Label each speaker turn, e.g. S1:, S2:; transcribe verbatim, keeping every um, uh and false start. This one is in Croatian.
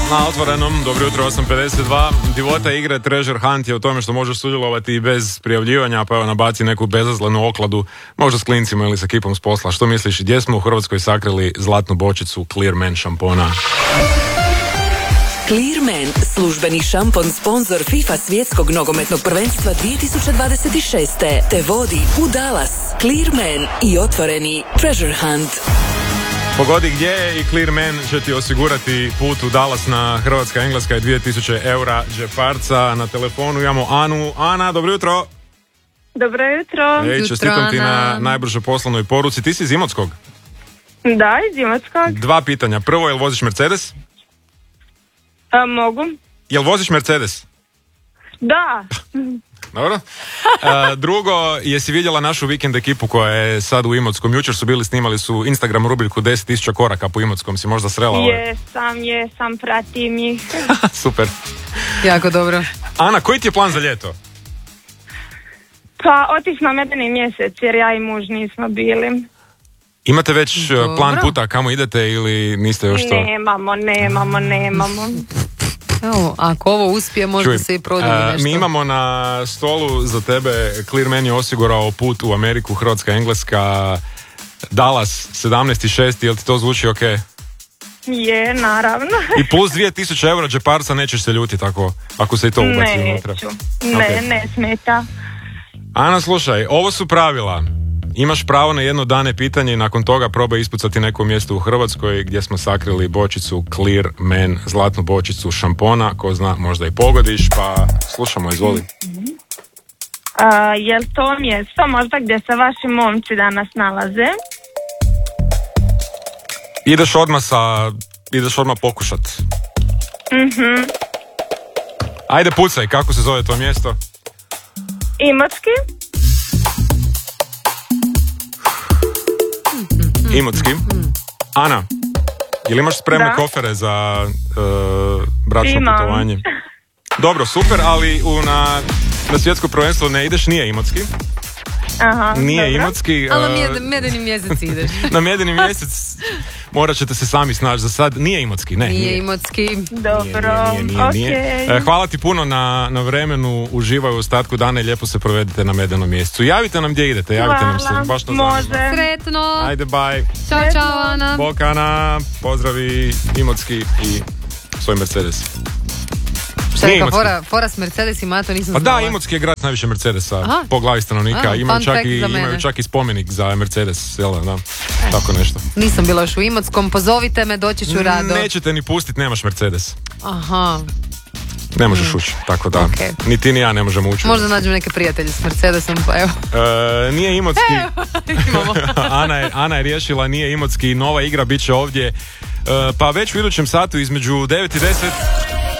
S1: Na Otvorenom, dobro jutro, osam pedeset dva. Divota igre Treasure Hunt je u tome što možeš sudjelovati i bez prijavljivanja, pa evo nabaci neku bezazlenu okladu, možda s klincima ili s ekipom s posla. Što misliš, gdje smo u Hrvatskoj sakrili zlatnu bočicu Clear Man šampona?
S2: Clear Man, službeni šampon sponsor FIFA svjetskog nogometnog prvenstva dvije tisuće dvadeset šest. te vodi u Dallas. Clear Man i Otvoreni Treasure Hunt.
S1: Pogodi gdje je i Clear Man će ti osigurati put u Dallas na Hrvatska-Engleska i dvije tisuće eura džeparca. Na telefonu imamo Anu. Ana, dobro jutro.
S3: Dobro jutro.
S1: Ej, čestitam ti na najbržoj poslovnoj poruci. Ti si iz Imotskog?
S3: Da, iz Imotskog.
S1: Dva pitanja. Prvo, jel voziš Mercedes?
S3: A, mogu.
S1: Jel voziš Mercedes?
S3: Da.
S1: Dobro. E, drugo, jesi vidjela našu vikend ekipu koja je sad u Imotskom? Jučer su bili, snimali su Instagram rubriku deset tisuća koraka po Imotskom. Si možda srela ove?
S3: Jesam, jesam, pratim ih.
S1: Super.
S4: Jako dobro.
S1: Ana, koji ti je plan za ljeto?
S3: Pa, otići na medeni mjesec, jer ja i muž nismo bili.
S1: Imate već
S4: Dobro.
S1: plan puta kamo idete ili niste još to?
S3: Nemamo, nemamo, nemamo.
S4: Evo, ako ovo uspije, možda
S1: Čuj,
S4: se i produbi
S1: a,
S4: nešto.
S1: mi imamo na stolu za tebe, Clear Man je osigurao put u Ameriku, Hrvatska, Engleska, Dallas, sedamnaest šest, jel ti to zvuči ok?
S3: Je, naravno.
S1: I plus dvije tisuće eura džeparca, nećeš se ljuti tako, ako se i to ubaci unutra.
S3: Neću, ne,
S1: Ok.
S3: ne smeta.
S1: Ana, slušaj, ovo su pravila. Imaš pravo na jedno dane pitanje i nakon toga probaj ispucati neko mjesto u Hrvatskoj gdje smo sakrili bočicu Clear Man, zlatnu bočicu šampona, ko zna, možda i pogodiš, pa slušamo, izvoli.
S3: A, jel to mjesto možda gdje se vaši momci danas nalaze?
S1: Ideš odmah sa, ideš odmah pokušat.
S3: Mhm.
S1: Ajde pucaj, kako se zove to mjesto?
S3: Imotski?
S1: Imotski. Ana, jel imaš spremne
S3: Da.
S1: kofere za uh, bračno
S3: Imam.
S1: putovanje? Dobro, super, ali u, na, na svjetsko prvenstvo ne ideš, nije Imotski.
S3: Aha,
S1: Nije
S3: dobro.
S1: Imotski.
S4: Ali
S1: uh,
S4: mjed, medeni mjesec ideš.
S1: na medeni mjesec morat ćete se sami snaći za sad. Nije Imotski, ne.
S4: Nije Imotski.
S3: Dobro,
S1: Nije, nije, nije, nije.
S3: okej.
S1: E, Hvala ti puno na, na vremenu, uživaju u ostatku dana i lijepo se provedite na medenom mjesecu. Javite nam gdje idete, javite nam se,
S3: Hvala,
S1: baš nas
S3: može.
S1: zanima.
S4: Sretno.
S1: Ajde, bye.
S4: Ćao, čao, Ana.
S1: Bok, Ana, pozdravi Imotski i svoj Mercedes.
S4: Šta
S1: Nije
S4: je
S1: Imotski.
S4: fora, fora s Mercedesima, ja to nisam
S1: Pa
S4: znala.
S1: da, Imotski je grad najviše Mercedesa.
S4: Aha.
S1: Po glavi stanovnika.
S4: A,
S1: imaju,
S4: fun
S1: čak
S4: fact
S1: i,
S4: za mene.
S1: imaju čak i spomenik za Mercedes. Jel, da? Tako nešto.
S4: Nisam bila još u Imotskom, pozovite me, doći ću rado.
S1: Nećete ni pustit, nemaš Mercedes.
S4: Aha,
S1: Ne možeš ući, tako da.
S4: Ok.
S1: Ni ti ni ja ne možemo ući.
S4: možda nađem neke prijatelje s Mercedesom, pa evo.
S1: E, nije Imotski.
S4: Imamo.
S1: Ana, je, Ana je riješila, nije Imotski, nova igra bit će ovdje. E, pa već u idućem satu između devet i deset